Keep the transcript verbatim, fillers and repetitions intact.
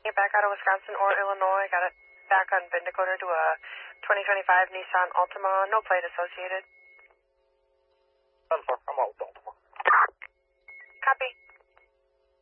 back out of Wisconsin or Illinois. Got it back on VIN decoder to a twenty twenty-five Nissan Altima, no plate associated.